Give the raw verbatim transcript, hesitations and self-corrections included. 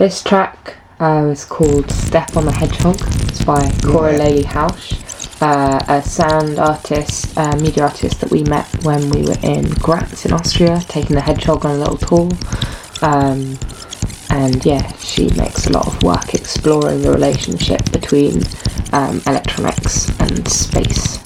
This track uh, was called Step on the Hedgehog. It's by Cora Yeah. Laley Hausch, uh, a sound artist, uh, media artist that we met when we were in Graz in Austria, taking the Hedgehog on a little tour. Um, and yeah, she makes a lot of work exploring the relationship between um, electronics and space.